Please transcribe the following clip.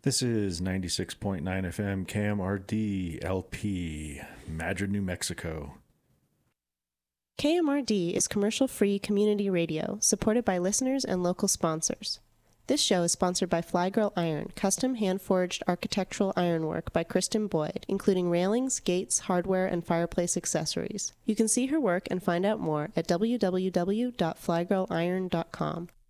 This is 96.9 FM KMRD LP, Madrid, New Mexico. KMRD is commercial-free community radio supported by listeners and local sponsors. This show is sponsored by Flygirl Iron, custom hand-forged architectural ironwork by Kristen Boyd, including railings, gates, hardware, and fireplace accessories. You can see her work and find out more at www.flygirliron.com.